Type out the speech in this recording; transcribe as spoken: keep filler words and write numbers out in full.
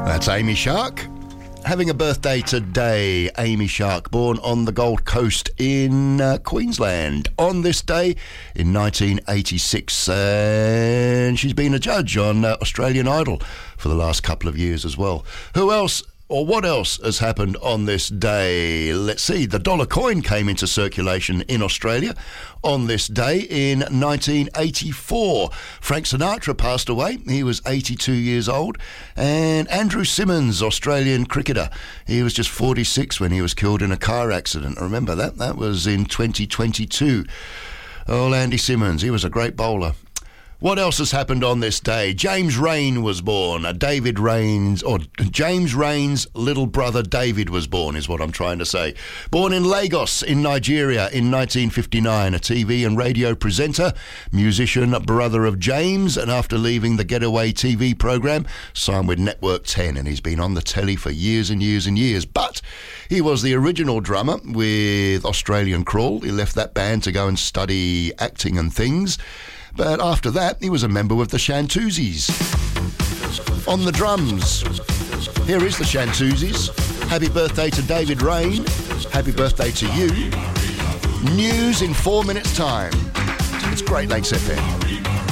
That's Amy Shark. Having a birthday today, Amy Shark, born on the Gold Coast in uh, Queensland on this day in nineteen eighty-six. And she's been a judge on uh, Australian Idol for the last couple of years as well. Who else? Or what else has happened on this day? Let's see. The dollar coin came into circulation in Australia on this day in nineteen eighty-four. Frank Sinatra passed away. He was eighty-two years old. And Andrew Simmons, Australian cricketer, he was just forty-six when he was killed in a car accident. Remember that? That was in twenty twenty-two. Oh, Andy Simmons, he was a great bowler. What else has happened on this day? James Raine was born. David Raine's, or James Raine's little brother David was born, is what I'm trying to say. Born in Lagos in Nigeria in nineteen fifty-nine, a T V and radio presenter, musician, brother of James, and after leaving the Getaway T V programme, signed with Network ten, and he's been on the telly for years and years and years. But he was the original drummer with Australian Crawl. He left that band to go and study acting and things. But after that, he was a member of the Shantuzis. On the drums, here is the Shantuzis. Happy birthday to David Raine. Happy birthday to you. News in four minutes' time. It's Great Lakes F M.